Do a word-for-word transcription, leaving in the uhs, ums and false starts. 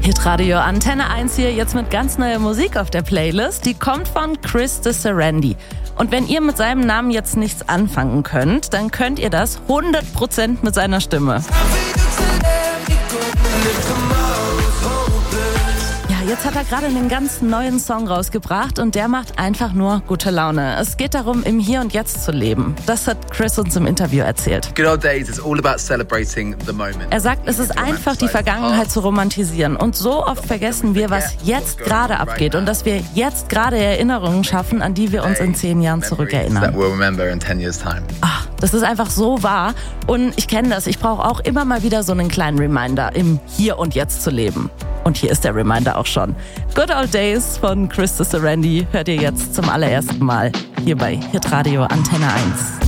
Hitradio Antenne eins hier, jetzt mit ganz neuer Musik auf der Playlist. Die kommt von Chris de Serendy. Und wenn ihr mit seinem Namen jetzt nichts anfangen könnt, dann könnt ihr das hundert Prozent mit seiner Stimme. Ja, jetzt hat er gerade einen ganz neuen Song rausgebracht und der macht einfach nur gute Laune. Es geht darum, im Hier und Jetzt zu leben. Das hat Chris uns im Interview erzählt. Good old days, it's all about celebrating the moment. Er sagt, es ist einfach, die Vergangenheit zu romantisieren. Und so oft vergessen wir, was jetzt gerade abgeht und dass wir jetzt gerade Erinnerungen schaffen, an die wir uns in zehn Jahren zurückerinnern. Ach, das ist einfach so wahr. Und ich kenne das. Ich brauche auch immer mal wieder so einen kleinen Reminder, im Hier und Jetzt zu leben. Und hier ist der Reminder auch schon. Good Old Days von Chris de Serendy hört ihr jetzt zum allerersten Mal hier bei Hitradio Antenne eins.